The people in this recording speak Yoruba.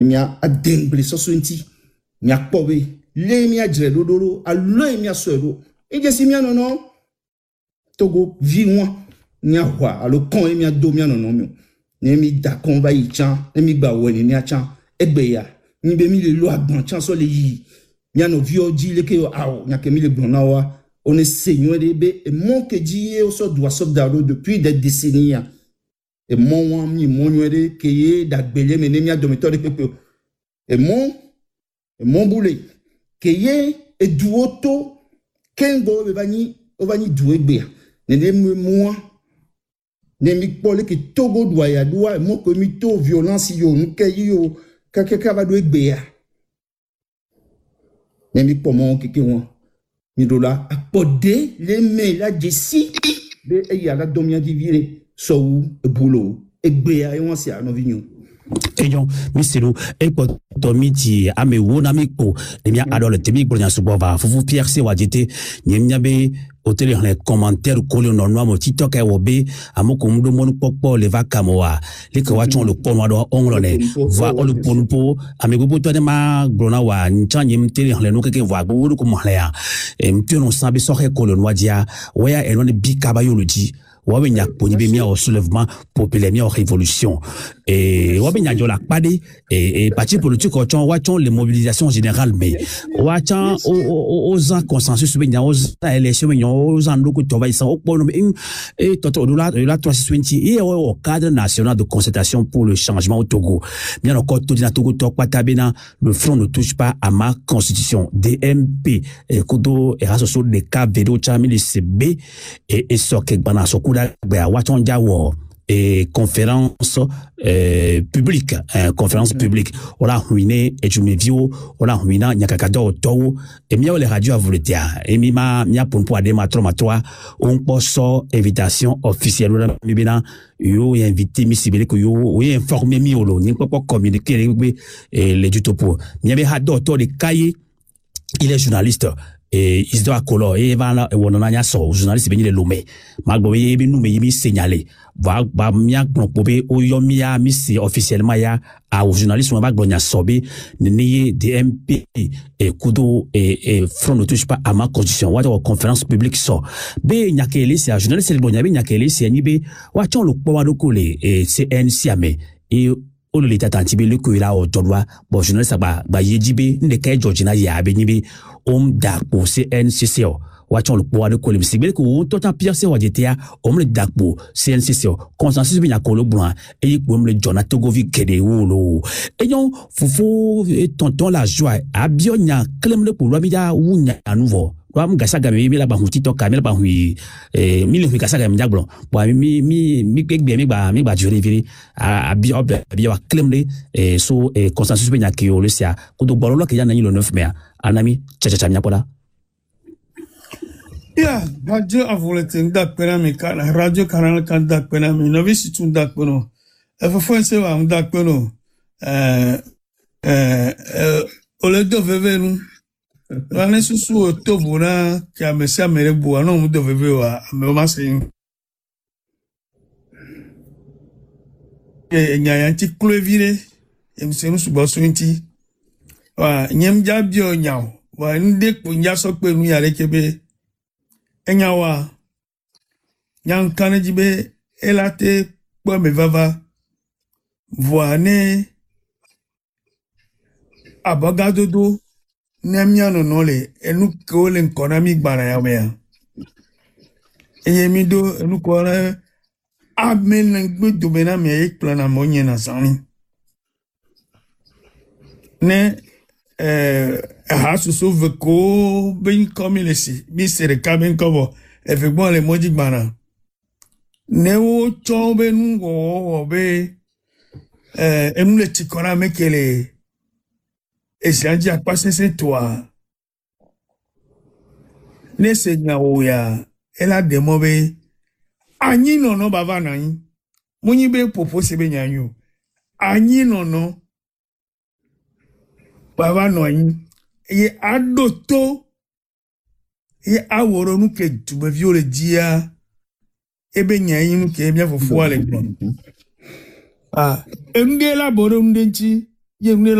mia adengle sosunti mia pobe le mia dredodoro allo mia soedo e je si mia nono Togo vi moi nya wa alo kon mia do mia nono mi ne mi da kon ba yi chan ne mi gba woni ni a chan egbe ya ni be mi le lo agbon chan so le yi mia no vi oji le ke o awo nya ke mi le gbon na wa on est seigneur de be et mon que die o so doit so daro depuis des décennies et mon mi mon yede ke ye da gbele me ne mi adomitor de pepe et mon boulé ke ye e duoto kengo be bani o bani duwe gbe ne de moi ne mi pole ke Togo doit ya doa mon comité violence yo nke yo ka va do gbe ya ne mi po mon ke won mi do la apode les mains la jessi de e ya la domia di vire so e boulot e gbe ya e won si a no vignon Eyon, miselo, ekpo tomiti ame wona mikpo, nemia adole temi bronya subova, fufu Pierre se wajete, nyemnya be hôtel les commentaires collés non noir mo TikTok e wobe, amoko mdo monu popo le vakamoa, le kwachon le ponwa do onglone, va o le ponpo, ame gobo to de ma brona wa nchan nyemtele le no keke wa gobo ko mohlea, mtu no sabe sohe collé no dia, waya e no ne bikaba yoloji. Wabe nyak poni be mia au soulèvement populaire mia au révolution et wabe nyak la pade et parti politique wachon les mobilisations générales mais wachon aux en consensus be nyak aux élections be nyak aux en loko to va isa au pono et toto la 320 et au cadre national de concertation pour le changement au Togo bien encore tout na Togo to patabena le front ne touche pas à ma constitution DMP et kodo et raso de cas vélo chamili CB et soke bana soko wachon jawo et conférence publique conférence publique on a ruiné et je me viens on a ruiné nyakakado to et mia les radio avouletia et mia pour aller ma 3 on poso invitation officielle là mibina yo invité mi sibele ko yo informer mi olo ni pas communiquer les du topo mia be hado to de cahier il est journaliste et il doit color et va là on en a so journaliste ben le lomé magbo yebi nous me signaler va mia proposer o yo mia mi c'est officiellement ya a au journaliste on va gbonya sobe ni DMP et kudo et front ne touche pas à ma constitution wa conférence publique so be nyakele c'est journaliste le gbonya be nyakele c'est ni be wa chon lo po wa do kole et c'est NCAME et o le l'état antibe le ko ila o todwa bon journaliste ba yejibe ndeka Georgina ya be ni be da pour CNCCO wachon le pouvoir de colim sibel ko to ta Pierre se wajetea le dakpo CNCCO consensus bi nyakolo bran e ko le Jonathan Govi kede wolo eyon fufu tonton la joie abionya klem le pour lobiya wunya nouveau Wam gasaga mi la ba TikTok kamera ba hui mi le gasaga mi jagblon bo mi pek mi ba jure viri a bi wa klemle so consensus be nyaki yo le sia ko do bololo ke yana ni le 9 mai anami cha mi apola ya radio avulete ndak pena mi kala radio kanal kan dak pena mi no visi tun dak peno fo se wa ndak peno ole do vevenu Rane susu tobuna kia mesia merebu ano mudo vevewa ameoma sein. Nyanti klevire emsenu subasu inti. Wa nyemja bio nyao. Wa nde kunja sokpe nu yare kebe. Enyawa. Nyang kanejibe elate kwa mevava. Voane abagadodo. Nemia no nole enu ko le nkona mi gbara ya me mi do enu ko ra amen ngbe mena me e plana mo nyen na sani ne ha so ve ko ben comme le si bi sere kaben ko e bon le moji gbara ne wo cho be nu go be enu le tikora mekele et c'est un dia passer c'est toi ne seigneur oya elle a demandé anyi no baba na yin munyi be popo se be nyanyo anyi no baba no yin ye adoto ye aworo nu ke tube viole dia ebe nyanyin nu ke bia fofo ale gbon ende la boro ndenchi ye